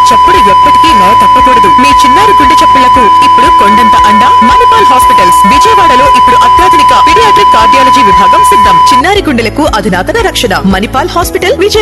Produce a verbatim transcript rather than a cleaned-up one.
చప్పుడు ఎప్పటికీ లయ తప్పకూడదు. మీ చిన్నారి గుండె చప్పుళ్లకు ఇప్పుడు కొండంత అండ మణిపాల్ హాస్పిటల్స్. విజయవాడలో ఇప్పుడు అత్యాధునిక పీడియాట్రిక్ కార్డియాలజీ విభాగం సిద్ధం. చిన్నారి గుండెలకు అధునాతన రక్షణ. మణిపాల్ హాస్పిటల్ విజయవాడ.